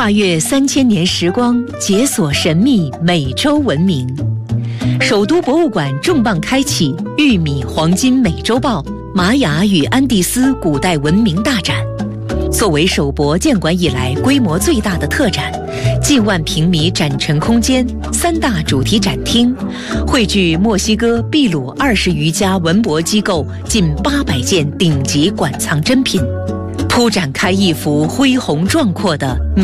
跨越3000年时光，解锁神秘美洲文明。首都博物馆重磅开启玉米黄金美洲豹玛雅与安第斯古代文明大展。作为首博建馆以来规模最大的特展，近万平米展陈空间，3大主题展厅，汇聚墨西哥、秘鲁20余家文博机构近800件顶级馆藏珍品，铺展开一幅恢宏壮阔的